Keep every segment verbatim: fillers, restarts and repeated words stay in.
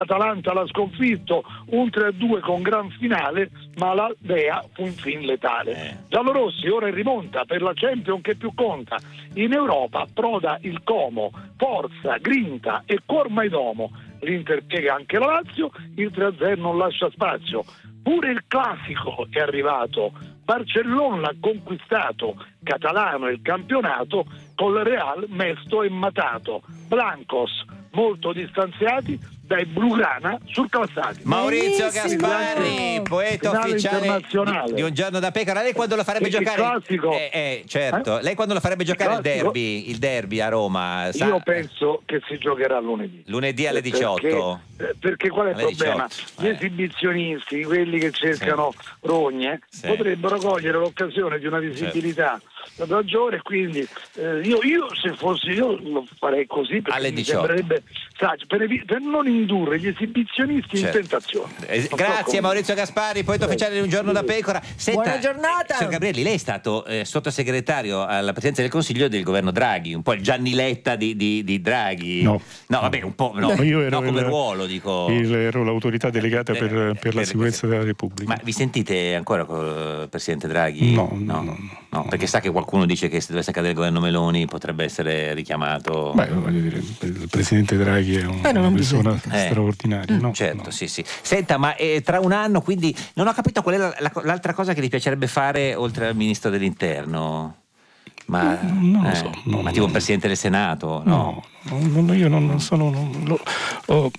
l'Atalanta l'ha sconfitto, un tre a due con gran finale, ma la Dea fu infine letale. Eh. Giallorossi ora in rimonta per la Champions che più conta. In Europa proda il Como, forza, grinta e cuor mai domo. L'Inter piega anche la Lazio, il tre a zero non lascia spazio. Pure il classico è arrivato, Barcellona l'ha conquistato, catalano il campionato, col Real mesto e matato. Blancos molto distanziati dai blugrana surclassati. Maurizio Benissimo. Gasparri, poeta Finale ufficiale internazionale. di Un giorno da pecora. Lei quando lo farebbe Il giocare? classico. Eh, eh, certo. Eh? Lei quando lo farebbe giocare il, classico. derby, il derby a Roma? Sa? Io penso che si giocherà lunedì. Lunedì alle diciotto. Perché, perché qual è il Alle problema? diciotto, Gli eh. esibizionisti, quelli che cercano rogne, Sì. potrebbero cogliere l'occasione di una visibilità maggiore, quindi eh, io, io se fossi io lo farei così, perché Alle mi diciotto. sembrerebbe saggio, per, evi- per non indurre gli esibizionisti Certo. in tentazione. Eh, Non so grazie come- Maurizio Gasparri, poeta Prego. ufficiale di Un giorno da pecora. Senta, Buona giornata. eh, signor Gabrielli, lei è stato eh, sottosegretario alla presidenza del Consiglio del governo Draghi, un po' il Gianni Letta di, di, di Draghi. No. No, vabbè, un po'. No, Io ero no, come il- ruolo, dico. Il- ero l'autorità delegata Eh, per, eh, per la per- sicurezza della Repubblica. Ma vi sentite ancora col presidente Draghi? No, no, no, No, perché sa che qualcuno dice che se dovesse cadere il governo Meloni potrebbe essere richiamato. Beh, voglio dire, il presidente Draghi è un- Però una non persona bisogna. Eh. straordinaria, no? Certo, No. sì, sì. Senta, ma eh, tra un anno, quindi non ho capito qual è la- la- l'altra cosa che gli piacerebbe fare oltre al ministro dell'interno. Ma, Non lo eh, so, no, ma tipo no. il presidente del Senato? No, no, no, io non, non sono. Non, lo- ho-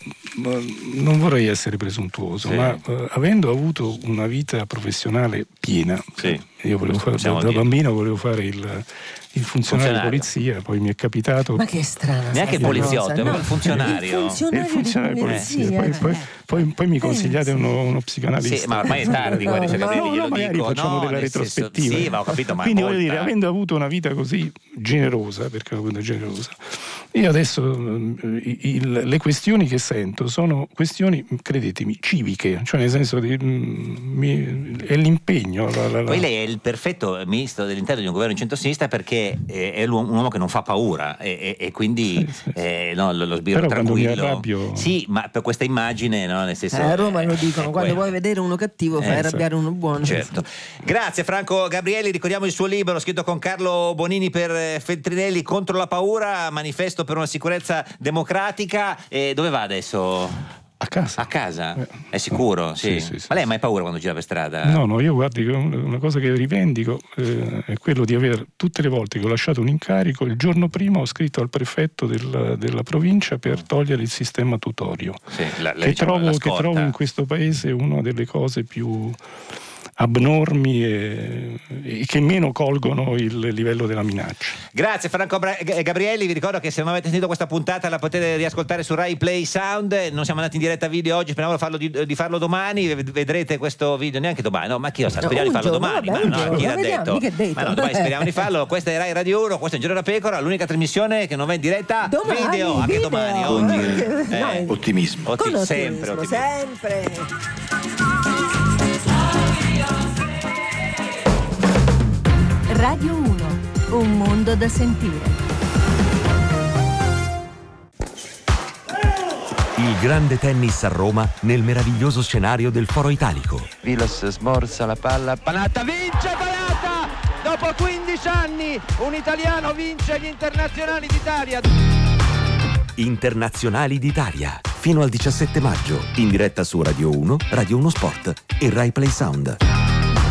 non vorrei essere presuntuoso, Sì. ma eh, avendo avuto una vita professionale piena, Sì. io volevo fare, da, Possiamo da dire. bambino volevo fare il, il funzionario, Funzionario. di polizia, poi mi è capitato. Ma che strana. Neanche il sta poliziotto, cosa, proprio no. il funzionario. Il funzionario, il funzionario di di polizia. polizia, poi, poi, poi, poi mi Pensi. consigliate uno, uno psicanalista. Sì, ma ormai è tardi, guardi, signor No, Gabrielli, no, glielo magari dico. facciamo no, della nel senso- retrospettiva. sì, ma ho capito, ma Quindi molta. voglio dire, avendo avuto una vita così generosa, perché l'ho avuta generosa, io adesso eh, il- le questioni che sento sono questioni, credetemi, civiche, cioè nel senso di mm, mi- è l'impegno. La, la, la- Poi lei è il perfetto ministro dell'interno di un governo di centrosinistra perché eh, è l'uomo- un uomo che non fa paura e, e- e quindi Sì, sì, sì. eh, no, lo, lo sbirro Però quando mi tranquillo. arrabbio- Sì, ma per questa immagine, no, nel senso, Eh, a Roma lo eh, dicono, è quando quello. vuoi vedere uno cattivo fai Eh, arrabbiare uno buono. Certo. Grazie Franco Gabrielli, ricordiamo il suo libro scritto con Carlo Bonini per eh, Feltrinelli, Contro la paura, manifesto per una sicurezza democratica. E dove va adesso? A casa. A casa? Eh, È sicuro? Sì. sì, sì, sì, Ma lei ha sì. mai paura quando gira per strada? No, no, io guardi, una cosa che rivendico eh, è quello di aver, tutte le volte che ho lasciato un incarico, il giorno prima ho scritto al prefetto del- della provincia per togliere il sistema tutorio, Sì, la- la- che, diciamo, trovo, la che scorta. trovo in questo paese una delle cose più abnormi e, e che meno colgono il livello della minaccia. Grazie Franco Bra- G- Gabrielli, vi ricordo che se non avete sentito questa puntata la potete riascoltare su Rai Play Sound. Non siamo andati in diretta video oggi, speriamo farlo di, di farlo domani, Ved- vedrete questo video neanche domani, no, ma chi lo sa, No, speriamo di un farlo giorno, domani, vabbè, ma un no, giorno, chi l'ha vediamo, detto? mica è detto. Ma no, domani speriamo di farlo. Questa è Rai Radio uno, questo è Un giorno da pecora, l'unica trasmissione che non va in diretta Domani, video, anche video. domani Con- oggi. no, Ottimismo. Otti- Con sempre ottimismo, ottimismo. sempre. Radio uno, un mondo da sentire. Il grande tennis a Roma nel meraviglioso scenario del Foro Italico. Vilas smorza la palla, Panatta vince Panatta! Dopo quindici anni un italiano vince gli internazionali d'Italia. Internazionali d'Italia. Fino al diciassette maggio. In diretta su Radio uno, Radio uno Sport e Rai Play Sound.